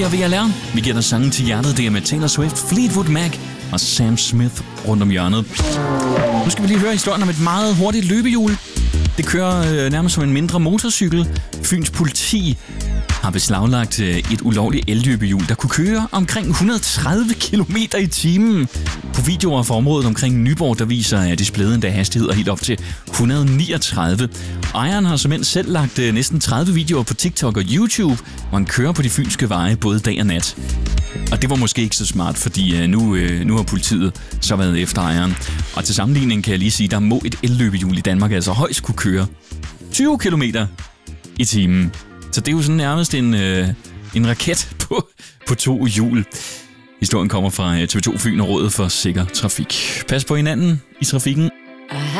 og VLR. Vi giver dig sangen til hjertet. Det er med Taylor Swift, Fleetwood Mac og Sam Smith rundt om hjørnet. Nu skal vi lige høre historien om et meget hurtigt løbehjul. Det kører nærmest som en mindre motorcykel. Fyns politi har beslaglagt et ulovligt elløbehjul, der kunne køre omkring 130 km i timen. På videoer fra området omkring Nyborg, der viser displayet endda hastigheder helt op til 139. Ejeren har simpelthen selv lagt næsten 30 videoer på TikTok og YouTube, hvor han kører på de fynske veje både dag og nat. Og det var måske ikke så smart, fordi nu har politiet så været efter ejeren. Og til sammenligning kan jeg lige sige, der må et elløbehjul i Danmark altså højst kunne køre 20 km i timen. Så det er jo sådan nærmest en raket på 2 hjul. Historien kommer fra TV2 Fyn og Rådet for Sikker Trafik. Pas på hinanden i trafikken.